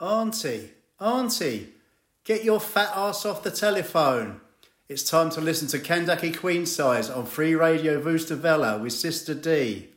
Auntie, get your fat ass off the telephone. It's time to listen to Kandaki Queen Size on Free Radio Vustavella with Sister D.